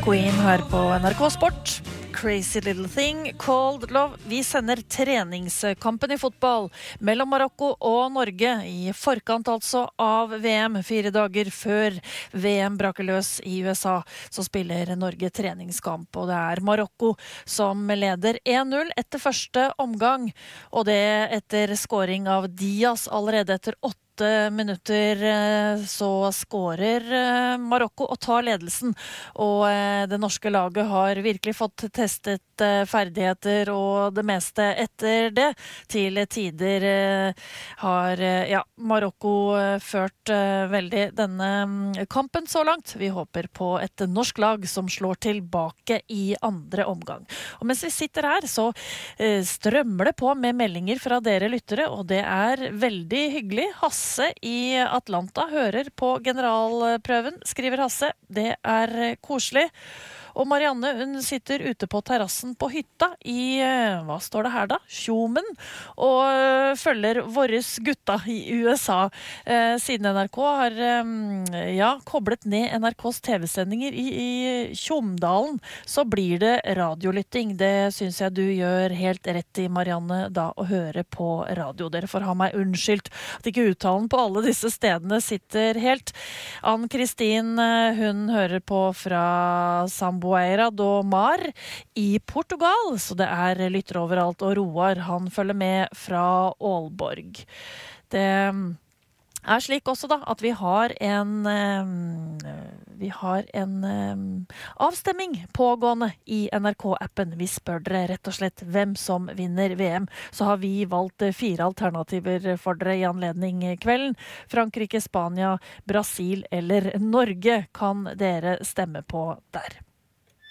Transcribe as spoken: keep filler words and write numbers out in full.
Queen her på N R K Sport. Crazy Little Thing, Cold Love. Vi sender treningskampen i fotball mellom Marokko og Norge i forkant altså av V M. Fire dager før V M braker løs i U S A, så spiller Norge treningskamp. Og det er Marokko som leder en null etter første omgang. Og det etter scoring av Diaz allerede etter åtte minutter så skårer Marokko og tar ledelsen. Og det norske laget har virkelig fått testet ferdigheter og det meste etter det. Til tider har ja, Marokko ført veldig denne kampen så langt. Vi håper på et norsk lag som slår tilbake i andre omgang. Og mens vi sitter her så strømmer det på med meldinger fra dere lyttere, og det er veldig hyggelig. Hasse i Atlanta hører på generalprøven, skriver Hasse. Det er koselig. Og Marianne, hun sitter ute på terrassen på hytta i, hva står det her da? Tjomen, og følger våres gutta i U S A. Siden N R K har ja, koblet ned N R K's T V-sendinger i, i Tjomdalen, så blir det radiolytting. Det synes jeg du gjør helt rett i, Marianne, da å høre på radio. Dere får ha meg unnskyldt at ikke uttalen på alle disse stedene sitter helt. Ann-Kristin, hun hører på fra Sambo Boeira do Mar i Portugal, så det er lytter overalt, og Roar, han følger med fra Aalborg. Det er slik også da, at vi har en vi har en avstemming pågående i N R K-appen. Vi spør dere rett og slett hvem som vinner V M. Så har vi valgt fire alternativer for dere i anledning kvelden. Frankrike, Spania, Brasil eller Norge kan dere stemme på der.